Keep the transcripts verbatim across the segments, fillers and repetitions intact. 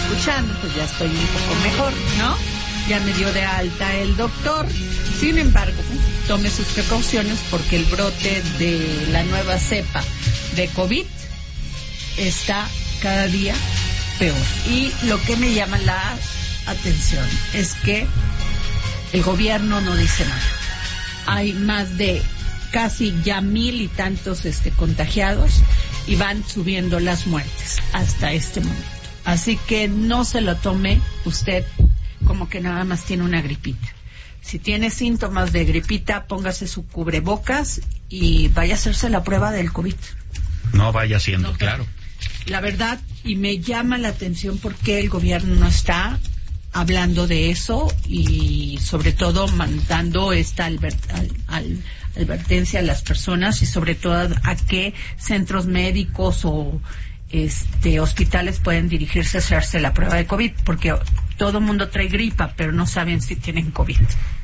escuchando, pues ya estoy un poco mejor, ¿no? Ya me dio de alta el doctor. Sin embargo, tome sus precauciones porque el brote de la nueva cepa de COVID está cada día peor. Y lo que me llama la atención es que el gobierno no dice nada. Hay más de casi ya mil y tantos este, contagiados y van subiendo las muertes hasta este momento. Así que no se lo tome usted como que nada más tiene una gripita. Si tiene síntomas de gripita, póngase su cubrebocas y vaya a hacerse la prueba del COVID. No vaya siendo, no, claro. La verdad, y me llama la atención porque el gobierno no está hablando de eso y sobre todo mandando esta albert, al, al, advertencia a las personas y sobre todo a qué centros médicos o este hospitales pueden dirigirse a hacerse la prueba de COVID, porque todo el mundo trae gripa, pero no saben si tienen COVID.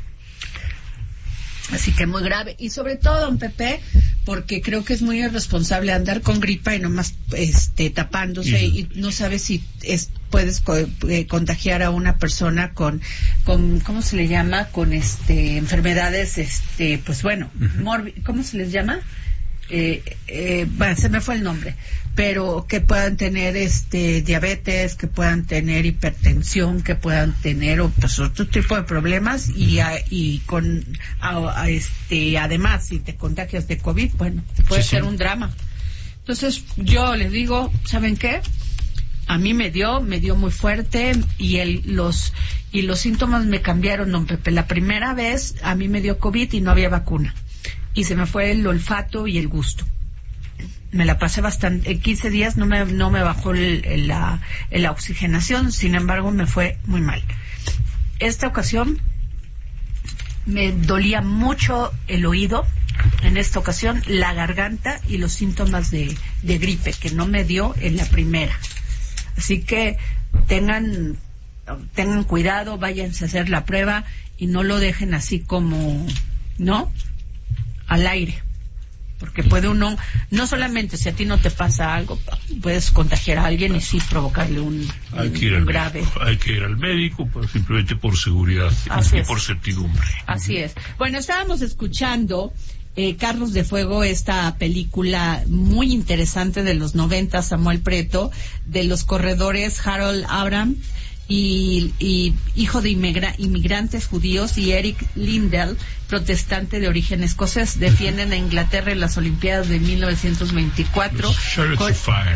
Así que muy grave. Y sobre todo, don Pepe, porque creo que es muy irresponsable andar con gripa y nomás este, tapándose y, y no sabe si es, puedes co eh, contagiar a una persona con, con, ¿cómo se le llama? Con este enfermedades, este pues bueno, uh-huh. ¿Cómo se les llama? Eh, eh, bueno, se me fue el nombre, pero que puedan tener este diabetes, que puedan tener hipertensión, que puedan tener o, pues, otro tipo de problemas y, a, y con a, a este además si te contagias de COVID, bueno, puede sí, ser sí. un drama. Entonces yo les digo, ¿saben qué? A mí me dio, me dio muy fuerte y el, los y los síntomas me cambiaron, don Pepe. La primera vez a mí me dio COVID y no había vacuna. Y se me fue el olfato y el gusto. Me la pasé bastante, en quince días no me, no me bajó el, el, la, la oxigenación, sin embargo me fue muy mal. Esta ocasión me dolía mucho el oído, en esta ocasión la garganta y los síntomas de, de gripe, que no me dio en la primera. Así que tengan, tengan cuidado, váyanse a hacer la prueba y no lo dejen así como, ¿no?, al aire, porque puede uno, no solamente si a ti no te pasa algo, puedes contagiar a alguien y sí provocarle un, hay un, que ir un al grave. Médico, hay que ir al médico pues, simplemente por seguridad Así y es. por certidumbre. Así es. Bueno, estábamos escuchando eh, Carros de Fuego, esta película muy interesante de los noventa, Samuel Preto, de los corredores Harold Abram y, y hijo de inmigra inmigrantes judíos, y Eric Lindell, protestante de origen escocés, defienden a Inglaterra en las Olimpiadas de mil novecientos veinticuatro. Co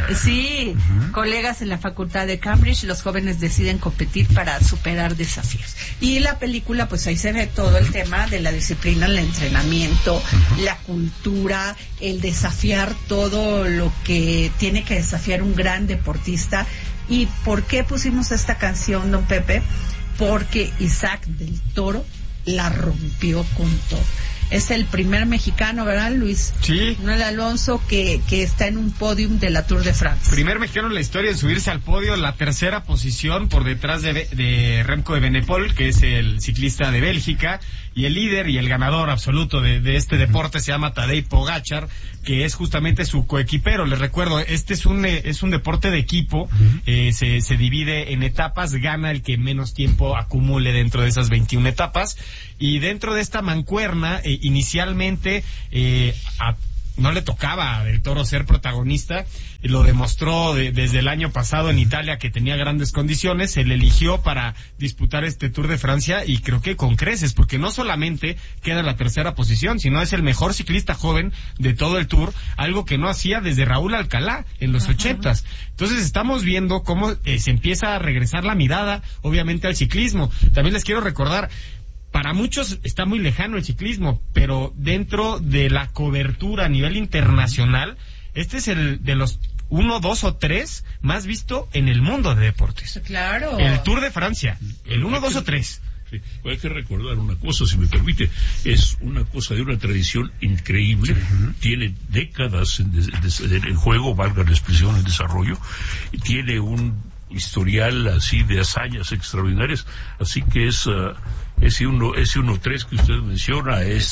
sí, uh-huh. Colegas en la Facultad de Cambridge, los jóvenes deciden competir para superar desafíos. Y la película, pues ahí se ve todo el tema de la disciplina, el entrenamiento, uh-huh. la cultura, el desafiar todo lo que tiene que desafiar un gran deportista. ¿Y por qué pusimos esta canción, don Pepe? Porque Isaac del Toro la rompió con todo. Es el primer mexicano, ¿verdad, Luis? Sí. Manuel Alonso, que, que está en un podium de la Tour de France. Primer mexicano en la historia en subirse al podio, la tercera posición por detrás de, de Remco de Benepol, que es el ciclista de Bélgica, y el líder y el ganador absoluto de, de este deporte se llama Tadej Pogačar, que es justamente su coequipero. Les recuerdo, este es un es un deporte de equipo, uh-huh. eh, se, se divide en etapas, gana el que menos tiempo acumule dentro de esas veintiuna etapas, y dentro de esta mancuerna, eh, inicialmente eh, a, no le tocaba a Del Toro ser protagonista, lo demostró de, desde el año pasado en Italia, que tenía grandes condiciones, se le eligió para disputar este Tour de Francia y creo que con creces, porque no solamente queda en la tercera posición, sino es el mejor ciclista joven de todo el Tour, algo que no hacía desde Raúl Alcalá en los ochentas. Entonces estamos viendo cómo eh, se empieza a regresar la mirada, obviamente, al ciclismo. También les quiero recordar, para muchos está muy lejano el ciclismo, pero dentro de la cobertura a nivel internacional, este es el de los uno, dos o tres más visto en el mundo de deportes. Claro. El Tour de Francia, el uno, dos o tres. Sí, hay que recordar una cosa, si me permite, es una cosa de una tradición increíble, uh-huh. tiene décadas en, de, de, en juego, valga la expresión, en desarrollo, y tiene un historial así de hazañas extraordinarias, así que es uh, ese uno, ese uno tres que usted menciona es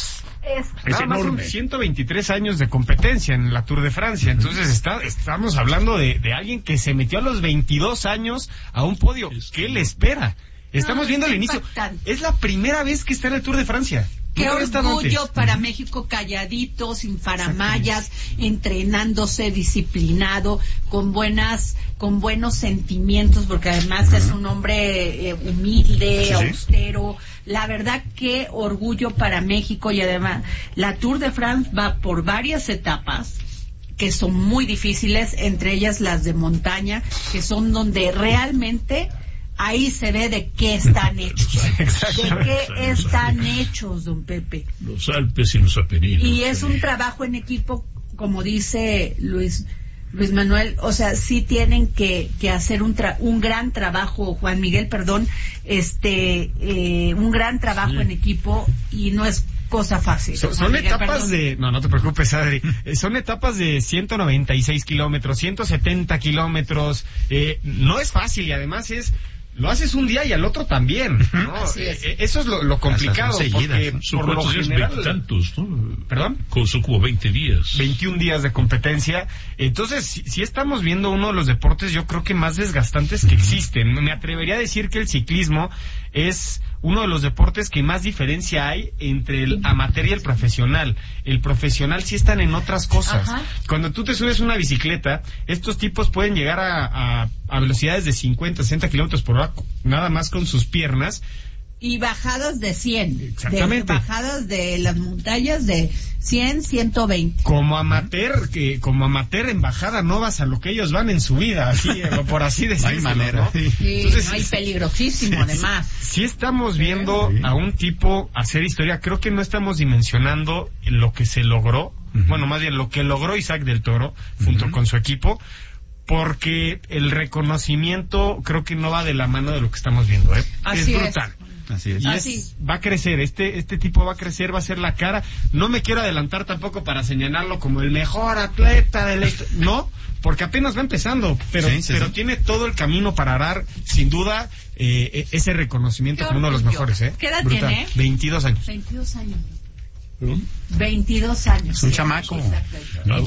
es, es nada más son ciento veintitrés años de competencia en la Tour de Francia. Entonces está, estamos hablando de, de alguien que se metió a los veintidós años a un podio. ¿Qué le espera? Estamos no, viendo el inicio. Impactante. Es la primera vez que está en el Tour de Francia. Qué orgullo para México, calladito, sin faramayas, entrenándose, disciplinado, con buenas, con buenos sentimientos, porque además uh-huh. es un hombre eh, humilde, sí, austero. Sí. La verdad, qué orgullo para México, y además la Tour de France va por varias etapas que son muy difíciles, entre ellas las de montaña, que son donde realmente ahí se ve de qué están hechos. De qué están hechos, don Pepe. Los Alpes y los Apeninos. Y es un trabajo en equipo, como dice Luis Luis Manuel, o sea, sí tienen que, que hacer un tra- un gran trabajo, Juan Miguel, perdón, este, eh, un gran trabajo sí. en equipo, y no es cosa fácil. Son, son Miguel, etapas perdón. de... No, no te preocupes, Adri. Son etapas de ciento noventa y seis kilómetros, ciento setenta kilómetros. Eh, no es fácil, y además es... Lo haces un día y al otro también, ¿no? Así es. Eh, eso es lo, lo complicado, porque son por lo general... tantos, ¿no? ¿Perdón? Son como veinte días. veintiún días de competencia. Entonces, si, si estamos viendo uno de los deportes, yo creo que más desgastantes que existen. Me atrevería a decir que el ciclismo es uno de los deportes que más diferencia hay entre el amateur y el profesional. El profesional sí están en otras cosas. Ajá. Cuando tú te subes una bicicleta, estos tipos pueden llegar a, a, a velocidades de cincuenta, sesenta kilómetros por hora, nada más con sus piernas. Y bajadas de cien. Exactamente. De bajadas de las montañas de cien, ciento veinte. Como amateur, que como amateur en bajada no vas a lo que ellos van en su vida, así, por así decirlo. No hay manera. ¿No? Sí, Entonces, no hay peligrosísimo, sí, además. Si estamos viendo sí. a un tipo hacer historia, creo que no estamos dimensionando lo que se logró, uh-huh. bueno, más bien lo que logró Isaac del Toro junto uh-huh. con su equipo, porque el reconocimiento creo que no va de la mano de lo que estamos viendo, ¿eh? Así es brutal. Es. Así es. Y Así. es, va a crecer, este este tipo va a crecer, va a ser la cara. No me quiero adelantar tampoco para señalarlo como el mejor atleta de la historia, no, porque apenas va empezando, pero sí, sí, pero sí. tiene todo el camino para dar, sin duda, eh, ese reconocimiento como uno de los mejores, ¿eh? ¿Qué edad brutal. tiene? veintidós años. veintidós años. ¿Perdón? veintidós años. Es un chamaco. No,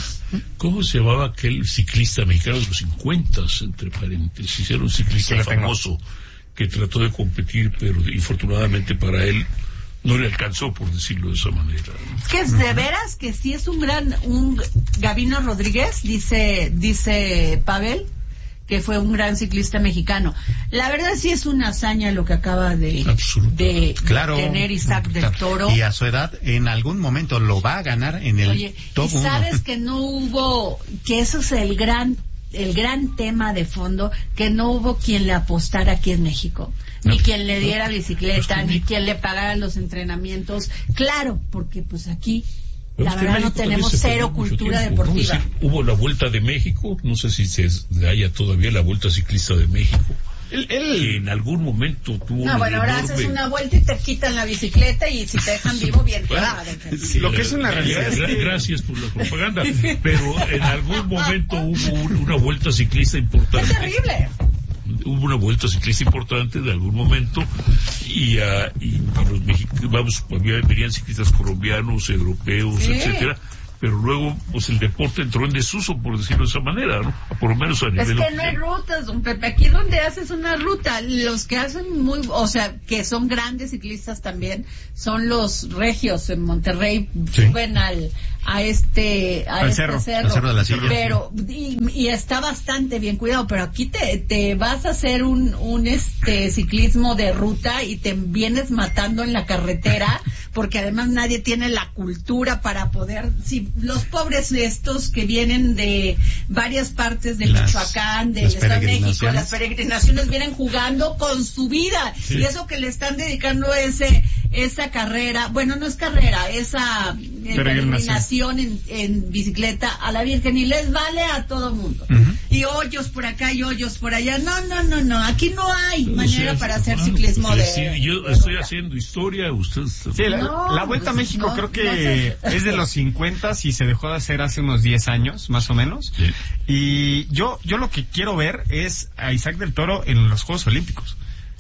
¿cómo se llamaba aquel ciclista mexicano de los cincuenta, entre paréntesis? Era un ciclista sí, famoso que trató de competir, pero infortunadamente para él no le alcanzó, por decirlo de esa manera. Es que es de veras que sí es un gran, un Gavino Rodríguez, dice, dice Pavel, que fue un gran ciclista mexicano. La verdad sí es una hazaña lo que acaba de, de, claro, de tener Isaac del Toro. Y a su edad, en algún momento lo va a ganar en el Oye, top uno. Sabes uno. que no hubo, que eso es el gran el gran tema de fondo, que no hubo quien le apostara aquí en México, no, ni quien le diera no, bicicleta, no, ni quien le pagara los entrenamientos. Claro, porque pues aquí la verdad no tenemos cero cultura tiempo, deportiva. ¿No? Sí, hubo la Vuelta de México, no sé si se haya todavía la Vuelta Ciclista de México. Él, él en algún momento tuvo no, bueno, ahora haces una vuelta y te quitan la bicicleta y si te dejan vivo, bien te va. Sí, lo que es una realidad. Gracias por la propaganda, pero en algún momento hubo una vuelta ciclista importante. ¡Es terrible! Hubo una vuelta ciclista importante de algún momento y, uh, y los mexicanos, vamos, venían ciclistas colombianos, europeos, ¿sí? etcétera. Pero luego, pues el deporte entró en desuso, por decirlo de esa manera, ¿no? Por lo menos a nivel... Es que no hay rutas, don Pepe. Aquí donde haces una ruta, los que hacen muy... O sea, que son grandes ciclistas también, son los regios en Monterrey. Sí. Suben al, a este, a al este cerro, cerro. Al cerro de la Silla. Pero, y, y está bastante bien cuidado, pero aquí te, te vas a hacer un, un este ciclismo de ruta y te vienes matando en la carretera, porque además nadie tiene la cultura para poder... Si, los pobres estos que vienen de varias partes de las, Michoacán, del Estado de México, las peregrinaciones, vienen jugando con su vida, sí. y eso que le están dedicando ese esa carrera, bueno, no es carrera, esa eh, peregrinación en, en bicicleta a la Virgen, y les vale a todo mundo. Uh-huh. Y hoyos por acá y hoyos por allá. No, no, no, no, aquí no hay no, manera sí, para hacer no, ciclismo pues, de... Sí, yo de estoy ruta. Haciendo historia, usted... Sí, la, no, la Vuelta pues, a México no, creo que no sé. Es de los cincuenta y se dejó de hacer hace unos diez años, más o menos. Sí. Y yo yo lo que quiero ver es a Isaac del Toro en los Juegos Olímpicos.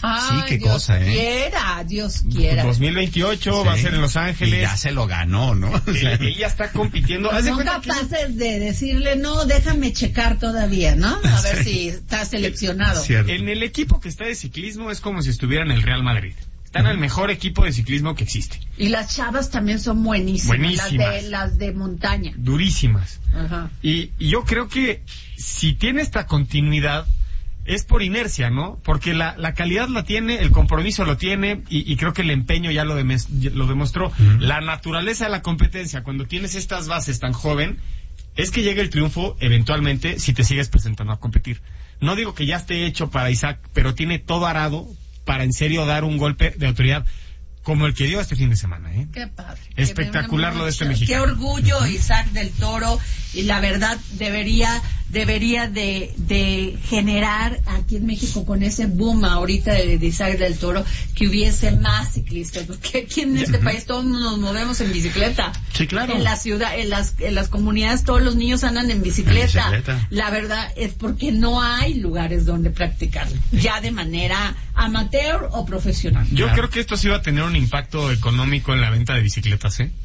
Ay, sí, qué Dios cosa, ¿eh? quiera, Dios quiera. dos mil veintiocho sí. Va a ser en Los Ángeles. Y ya se lo ganó, ¿no? O sea, ella está compitiendo. Pues no capaces que... de decirle, no, déjame checar todavía, ¿no? A ver si está seleccionado. Cierto. En el equipo que está de ciclismo es como si estuviera en el Real Madrid. Están en el mejor equipo de ciclismo que existe. Y las chavas también son buenísimas. Buenísimas. Las de, las de montaña. Durísimas. Ajá. Y, y yo creo que si tiene esta continuidad es por inercia, ¿no? Porque la, la calidad la tiene, el compromiso lo tiene y, y creo que el empeño ya lo, de, lo demostró. Uh-huh. La naturaleza de la competencia, cuando tienes estas bases tan joven, es que llega el triunfo eventualmente si te sigues presentando a competir. No digo que ya esté hecho para Isaac, pero tiene todo arado para en serio dar un golpe de autoridad como el que dio este fin de semana, ¿eh? Qué padre. Espectacular Qué lo de este mexicano. Qué orgullo, Isaac del Toro, y la verdad debería debería de, de generar aquí en México con ese boom ahorita de, de Isaac del Toro que hubiese más ciclistas, porque aquí en este país todos nos movemos en bicicleta. Sí, claro. En la ciudad, en las en las comunidades todos los niños andan en bicicleta. En bicicleta. La verdad es porque no hay lugares donde practicarlo, ya de manera amateur o profesional. Yo claro. creo que esto sí va a tener un impacto económico en la venta de bicicletas, ¿eh?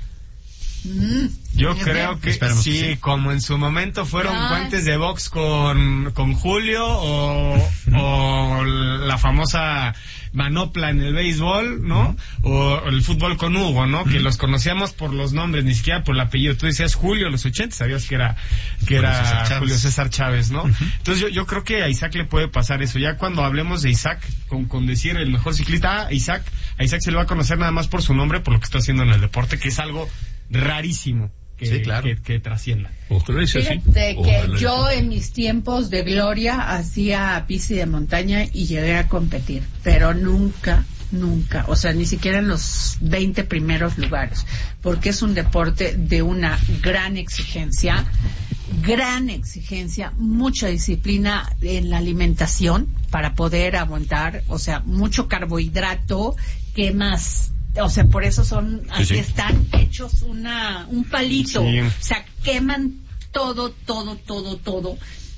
Mm, Yo creo que Esperemos sí, que sí, como en su momento fueron ya. guantes de box con, con Julio o, o la famosa manopla en el béisbol, ¿no? Uh-huh. O el fútbol con Hugo, ¿no? Uh-huh. Que los conocíamos por los nombres, ni siquiera por el apellido. Tú decías Julio a los ochenta, sabías que era que Julio era César Julio César Chávez, ¿no? Uh-huh. Entonces yo, yo creo que a Isaac le puede pasar eso. Ya cuando hablemos de Isaac, con, con decir el mejor ciclista, ah, Isaac, a Isaac se le va a conocer nada más por su nombre, por lo que está haciendo en el deporte, que es algo rarísimo que, sí, claro. que, que trascienda. Ojalá sea así. Fíjate que Ojalá yo sea. en mis tiempos de gloria hacía bici de montaña y llegué a competir, pero nunca, nunca, o sea, ni siquiera en los veinte primeros lugares, porque es un deporte de una gran exigencia, gran exigencia, mucha disciplina en la alimentación para poder aguantar, o sea, mucho carbohidrato, ¿qué más? O sea, por eso son, sí, así sí. están hechos una, un palito, Sí. o sea, queman todo, todo, todo, todo,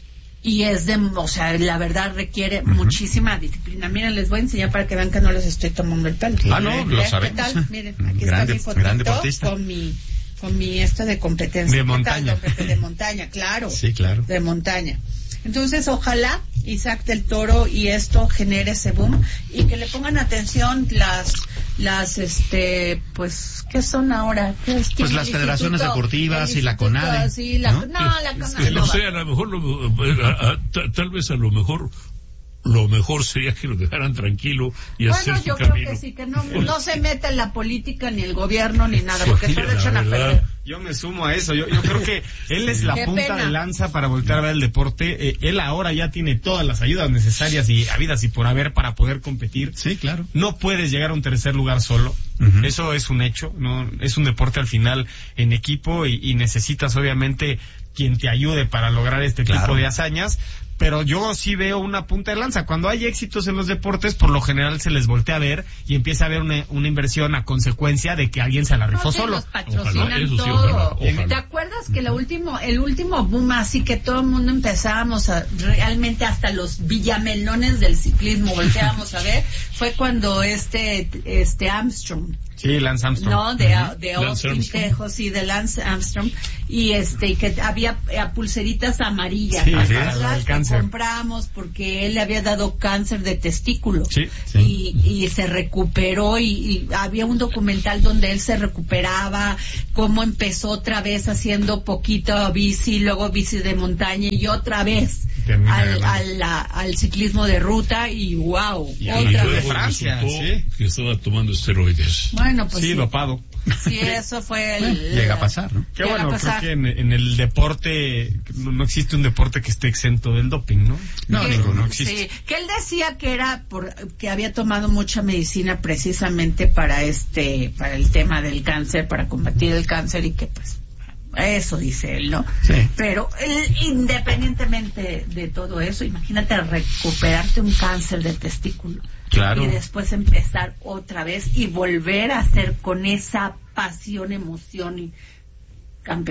y es de, o sea, la verdad requiere uh-huh. muchísima disciplina. Miren, les voy a enseñar para que vean que no les estoy tomando el pelo. Ah, no, lo ¿Qué sabemos. tal? Miren, aquí Grande, está mi gran fotito deportista. con mi, con mi esto de competencia. De ¿Qué montaña. tal, don Pepe? De montaña, claro. Sí, claro. De montaña. Entonces, ojalá Isaac del Toro y esto genere ese boom y que le pongan atención las, las, este, pues, ¿qué son ahora? ¿Qué es? Pues El las federaciones instituto, deportivas el y la instituto, CONADE. Sí, la, ¿no? no, la CONADE. Que no sé, a lo mejor, lo, a, a, tal vez a lo mejor, lo mejor sería que lo dejaran tranquilo y Bueno, hacer su yo camino. creo que sí, que no, no se meta en la política ni el gobierno ni nada, porque Sí, solo la echan a verdad. perder. Yo me sumo a eso. Yo, yo creo que él es la Qué punta pena. de lanza para voltear a ver el deporte. Eh, él ahora ya tiene todas las ayudas necesarias y habidas y por haber para poder competir. Sí, claro. No puedes llegar a un tercer lugar solo. Uh-huh. Eso es un hecho. No es un deporte al final en equipo y, y necesitas obviamente quien te ayude para lograr este Claro. tipo de hazañas. Pero yo sí veo una punta de lanza. Cuando hay éxitos en los deportes, por lo general se les voltea a ver y empieza a haber una, una inversión a consecuencia de que alguien se la rifó No, sí, solo. los patrocinan Ojalá, eso sí, todo. ojalá, ojalá. ¿Te acuerdas que lo último, el último boom así que todo el mundo empezábamos a, realmente hasta los villamelones del ciclismo volteábamos a ver, fue cuando este, este Armstrong, Sí, Lance Armstrong. no, de, Uh-huh. de Lance Austin, Armstrong. Texas, sí, de Lance Armstrong, y este, y que había eh, pulseritas amarillas, Sí, ¿te sí, acuerdas? el Que cáncer. compramos porque él le había dado cáncer de testículo. Sí, sí. Y, y se recuperó y, y había un documental donde él se recuperaba, cómo empezó otra vez haciendo poquito bici, luego bici de montaña y otra vez Termina al, ganando. al, la- al ciclismo de ruta y wow, Y Y otra luego vez. de Francia, resultó sí. que estaba tomando esteroides. Bueno, pues sí, sí, dopado. sí, eso fue el... Llega a pasar, ¿no? Qué Llega bueno, a pasar. creo que en, en el deporte no, no existe un deporte que esté exento del doping, ¿no? No, que, ninguno. no existe. sí, que él decía que era por que había tomado mucha medicina precisamente para este para el tema del cáncer, para combatir el cáncer y que pues eso dice él, ¿no? Sí. Pero él, independientemente de todo eso, imagínate recuperarte un cáncer de testículo. Claro. Y después empezar otra vez y volver a hacer con esa pasión, emoción y campeón.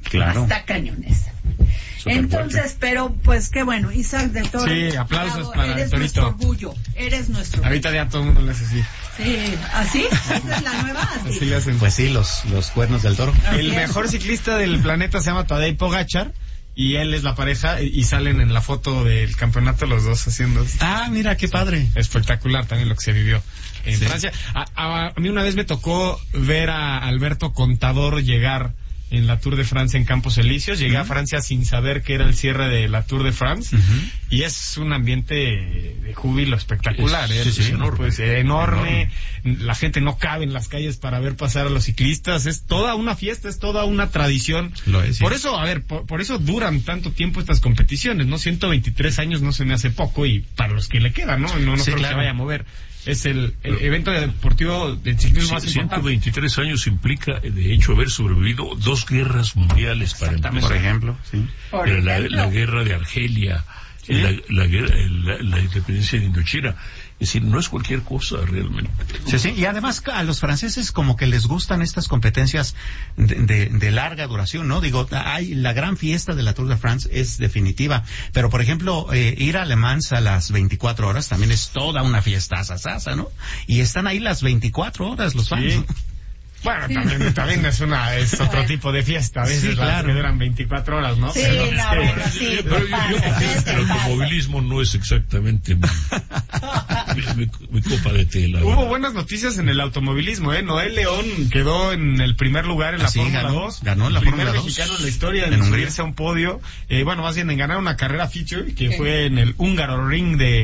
Claro. Está cañones. Entonces, pero pues qué bueno, Isaac del Toro. Sí, aplausos bravo, para eres el Torito. nuestro orgullo, eres nuestro Ahorita ya todo el mundo le hace así. Sí, ¿así? ¿Esa es la nueva? Así. Así le hacen. Pues sí, los, los cuernos del toro. El mejor ciclista del planeta se llama Tadej Pogačar y él es la pareja y salen en la foto del campeonato los dos haciendo. Ah, mira, qué padre. Espectacular también lo que se vivió en Sí. Francia. A, a, a mí una vez me tocó ver a Alberto Contador llegar en la Tour de Francia en Campos Elíseos. Llegué uh-huh. a Francia sin saber que era el cierre de la Tour de France uh-huh. y es un ambiente de júbilo espectacular. Es, ¿eh? sí, sí, enorme. Pues, enorme. enorme. La gente no cabe en las calles para ver pasar a los ciclistas. Es toda una fiesta, es toda una tradición. Lo es, sí. Por eso, a ver, por, por eso duran tanto tiempo estas competiciones, ¿no? ciento veintitrés años no se me hace poco y para los que le quedan, ¿no? No, no sí, creo claro. que vaya a mover. Es el, el evento deportivo de ciclismo más importante. ciento veintitrés años implica, de hecho, haber sobrevivido dos guerras mundiales para empezar. Por ejemplo, sí. Por la, ejemplo. la guerra de Argelia, ¿sí? la, la, guerra, la, la independencia de Indochina. Es decir, no es cualquier cosa realmente. Sí, sí, y además a los franceses como que les gustan estas competencias de, de, de larga duración, ¿no? Digo, hay la gran fiesta de la Tour de France es definitiva, pero por ejemplo, eh, ir a Le Mans a las veinticuatro horas también es toda una fiesta sasa, ¿no? Y están ahí las veinticuatro horas los fans. Sí. Bueno, sí. también, también es una es otro tipo de fiesta, a veces sí, claro. que duran veinticuatro horas, ¿no? Sí, pero, no, este, bueno, sí, pero yo, yo confieso que el automovilismo no es exactamente mi, mi, mi, mi copa de tela. Hubo ¿verdad? buenas noticias en el automovilismo, ¿eh? Noel León quedó en el primer lugar en la Así, Fórmula ganó, dos. ganó en la el primer Fórmula dos. mexicano en la historia en, en subirse a un podio. Eh, bueno, más bien en ganar una carrera feature, que okay. fue en el húngaro ring de...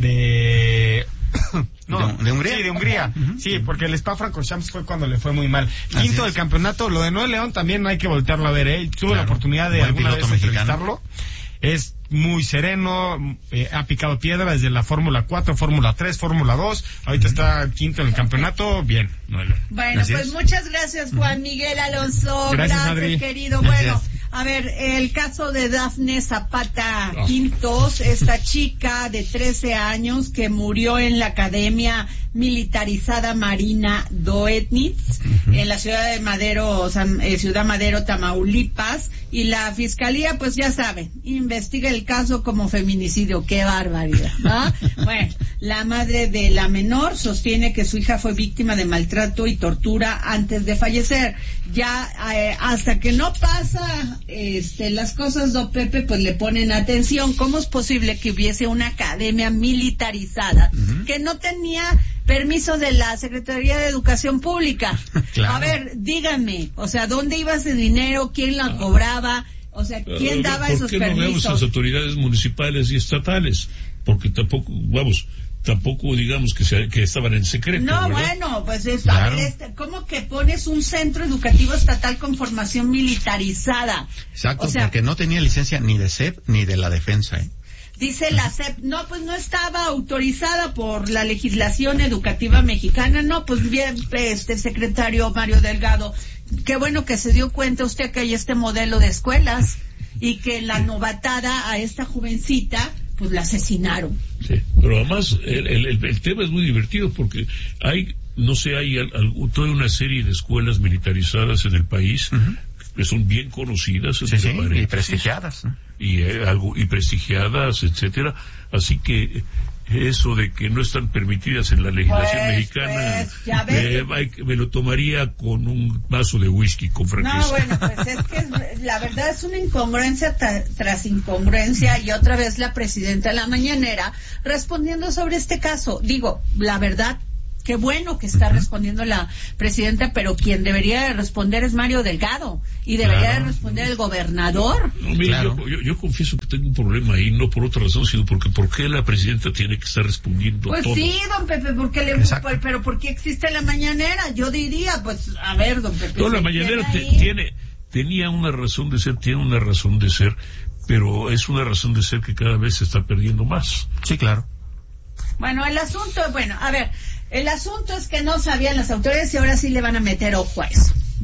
de no, de, de Hungría. Sí, de Hungría. Uh-huh. Sí, porque el Spa-Francorchamps fue cuando le fue muy mal. Así Quinto es. del campeonato. Lo de Noel León también hay que voltearlo a ver, ¿eh? Tuve claro. la oportunidad de Buen alguna piloto vez mexicano. entrevistarlo. Es muy sereno, eh, ha picado piedra desde la Fórmula cuatro, Fórmula tres, Fórmula dos. Ahorita uh-huh. está quinto en el campeonato. Bien, Noel. Bueno, Así pues es. muchas gracias, Juan Miguel Alonso. Gracias, Gracias, Adri. querido. Gracias. Bueno, a ver, el caso de Dafne Zapata oh. Quintos, esta chica de trece años que murió en la Academia Militarizada Marina Doetnitz, uh-huh. en la ciudad de Madero, San, eh, Ciudad Madero, Tamaulipas, y la fiscalía, pues ya saben, investiga el caso como feminicidio. ¡Qué barbaridad! ¿Ah? Bueno, la madre de la menor sostiene que su hija fue víctima de maltrato y tortura antes de fallecer. Ya eh, hasta que no pasa este, las cosas, don Pepe, pues le ponen atención. ¿Cómo es posible que hubiese una academia militarizada uh-huh. que no tenía permiso de la Secretaría de Educación Pública? Claro. A ver, díganme, o sea, ¿dónde iba ese dinero? ¿Quién la cobraba? O sea, ¿quién daba ¿Por esos qué no permisos? vemos las autoridades municipales y estatales? Porque tampoco, vamos, tampoco digamos que, se, que estaban en secreto. No, ¿verdad? bueno, pues es, Claro. a ver, este, ¿cómo que pones un centro educativo estatal con formación militarizada? Exacto, o sea, porque no tenía licencia ni de C E P ni de la defensa, ¿eh? Dice la C E P, no, pues no estaba autorizada por la legislación educativa mexicana. No, pues bien, este secretario Mario Delgado, qué bueno que se dio cuenta usted que hay este modelo de escuelas y que la novatada a esta jovencita, pues la asesinaron. Sí, pero además el, el, el tema es muy divertido porque hay, no sé, hay al, al, toda una serie de escuelas militarizadas en el país uh-huh. que son bien conocidas, sí, sí, y prestigiadas, ¿no? y eh, algo y prestigiadas, etcétera. Así que eso de que no están permitidas en la legislación pues, mexicana, pues, ya ves. eh, me lo tomaría con un vaso de whisky, con franqueza. No, bueno, pues es que es, la verdad es una incongruencia tra- tras incongruencia, y otra vez la presidenta de la mañanera respondiendo sobre este caso. Digo, la verdad, qué bueno que está respondiendo la presidenta, pero quien debería de responder es Mario Delgado, y debería claro. de responder el gobernador. No, mira, claro. yo, yo, yo confieso que tengo un problema ahí, no por otra razón, sino porque ¿por qué la presidenta tiene que estar respondiendo Pues todo? sí, don Pepe, porque le, Exacto. pero ¿por qué existe la mañanera? Yo diría, pues, a ver, don Pepe. No, la ¿se mañanera entiende te- ahí? tiene, tenía una razón de ser, tiene una razón de ser, pero es una razón de ser que cada vez se está perdiendo más. Sí, claro. Bueno, el asunto, bueno, a ver, el asunto es que no sabían las autoridades y ahora sí le van a meter ojo a eso. Bueno,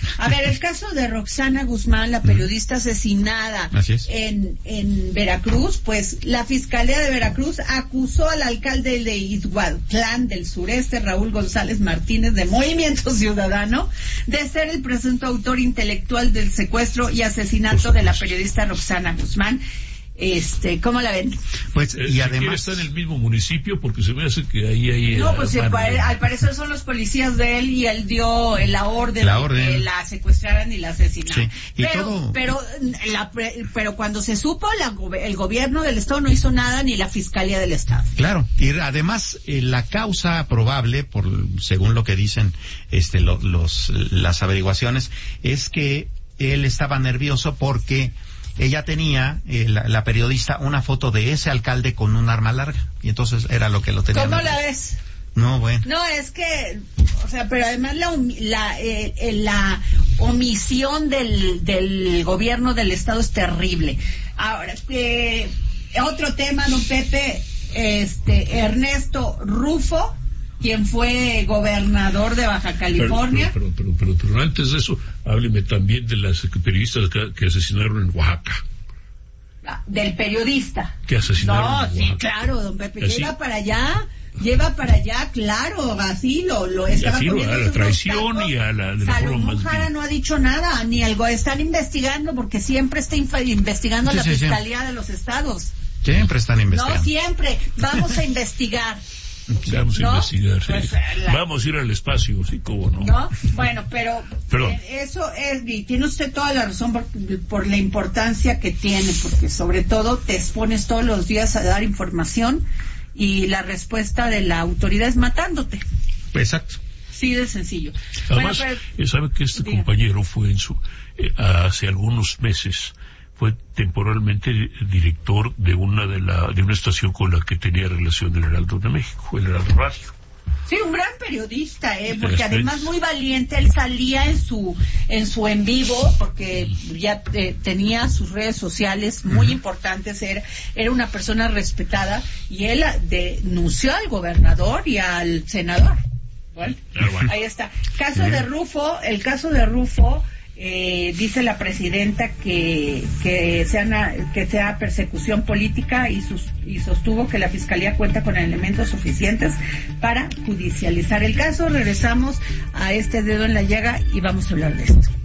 A ver, el caso de Roxana Guzmán, la periodista asesinada en, en Veracruz, pues la Fiscalía de Veracruz acusó al alcalde de Izhuatlán del Sureste, Raúl González Martínez, de Movimiento Ciudadano, de ser el presunto autor intelectual del secuestro y asesinato de la periodista Roxana Guzmán. Este, ¿cómo la ven? Pues, y si además está en el mismo municipio, porque se me hace que ahí hay... No, pues uh, pare, al parecer son los policías de él y él dio la orden, la orden. de que la secuestraran y la asesinaran. Sí, y pero, todo... pero, la, pero cuando se supo, la, el gobierno del estado no hizo nada, ni la fiscalía del estado. Claro, y además eh, la causa probable, por según lo que dicen este lo, los las averiguaciones, es que él estaba nervioso porque ella tenía, eh, la, la periodista, una foto de ese alcalde con un arma larga. Y entonces era lo que lo tenía. ¿Cómo la ves? No, bueno. No, es que, o sea, pero además la, la, eh, eh, la omisión del, del gobierno del estado es terrible. Ahora, eh, otro tema, don Pepe, este, Ernesto Rufo, quien fue gobernador de Baja California. Pero, pero, pero, pero, pero antes de eso, hábleme también de las periodistas que, que asesinaron en Oaxaca. Ah, del periodista. Que asesinaron no, en sí, Oaxaca. claro, don Pepe, ¿Así? lleva para allá, lleva para allá, claro, así lo, lo estaba así poniendo a la traición y a la... De la Salomón Jara no ha dicho nada, ni algo, están investigando, porque siempre está investigando sí, la sí, Fiscalía sí. de los Estados. Siempre están investigando. No, siempre, vamos a investigar. Vamos ¿No? a investigar, sí. Pues, la... Vamos a ir al espacio, sí, cómo no. ¿No? Bueno, pero eh, eso es, y tiene usted toda la razón por, por la importancia que tiene, porque sobre todo te expones todos los días a dar información y la respuesta de la autoridad es matándote. Exacto. Sí, de sencillo. Además, bueno, pero... sabe que este Diga. compañero fue en su, eh, hace algunos meses, fue temporalmente director de una de la de una estación con la que tenía relación del Heraldo de México, el Heraldo Radio. Sí, un gran periodista, eh, porque además muy valiente, él salía en su en su en vivo, porque ya eh, tenía sus redes sociales muy uh-huh. importantes, era, era una persona respetada, y él denunció al gobernador y al senador. Bueno, ah, bueno. Ahí está. Caso sí. de Rufo, el caso de Rufo. Eh, dice la presidenta que que sea una, que sea persecución política y, sus, y sostuvo que la fiscalía cuenta con elementos suficientes para judicializar el caso. Regresamos a este dedo en la llaga y vamos a hablar de esto.